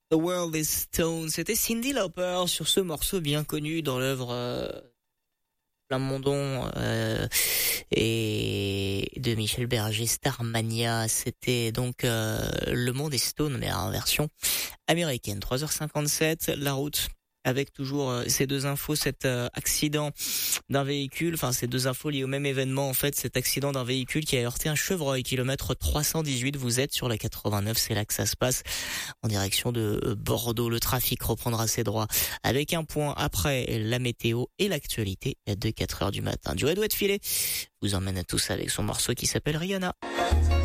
The World is Stone. C'était Cyndi Lauper sur ce morceau bien connu dans l'œuvre Plamondon et de Michel Berger, Starmania. C'était donc Le Monde est Stone, mais en version américaine. 3h57, la route. Avec toujours ces deux infos, cet accident d'un véhicule, enfin ces deux infos liées au même événement en fait, cet accident d'un véhicule qui a heurté un chevreuil, kilomètre 318, vous êtes sur la 89, c'est là que ça se passe, en direction de Bordeaux. Le trafic reprendra ses droits avec un point après la météo et l'actualité de 4h du matin. Joe doit filer vous emmène à tous avec son morceau qui s'appelle Rihanna.